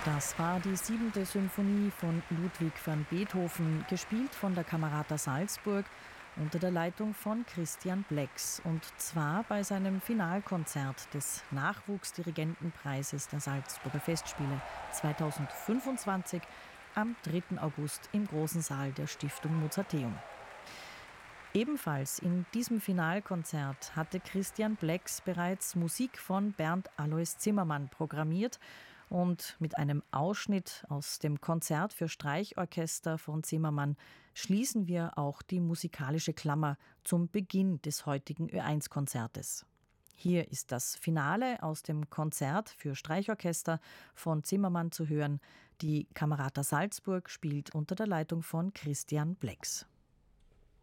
Das war die 7. Symphonie von Ludwig van Beethoven, gespielt von der Camerata Salzburg unter der Leitung von Christian Blex, und zwar bei seinem Finalkonzert des Nachwuchsdirigentenpreises der Salzburger Festspiele 2025 am 3. August im Großen Saal der Stiftung Mozarteum. Ebenfalls in diesem Finalkonzert hatte Christian Blex bereits Musik von Bernd Alois Zimmermann programmiert, und mit einem Ausschnitt aus dem Konzert für Streichorchester von Zimmermann schließen wir auch die musikalische Klammer zum Beginn des heutigen Ö1-Konzertes. Hier ist das Finale aus dem Konzert für Streichorchester von Zimmermann zu hören. Die Camerata Salzburg spielt unter der Leitung von Christian Blex.